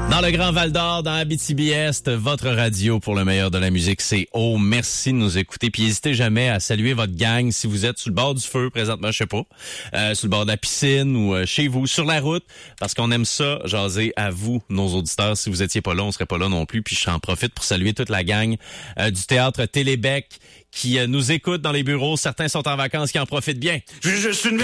Dans le Grand Val-d'Or, dans Abitibi-Est, votre radio pour le meilleur de la musique, c'est O. Merci de nous écouter. Puis n'hésitez jamais à saluer votre gang si vous êtes sur le bord du feu présentement, je sais pas, sur le bord de la piscine ou chez vous, sur la route, parce qu'on aime ça, jaser à vous, nos auditeurs. Si vous étiez pas là, on serait pas là non plus. Puis j'en profite pour saluer toute la gang du Théâtre Télébec qui nous écoute dans les bureaux. Certains sont en vacances, qui en profitent bien. Je suis une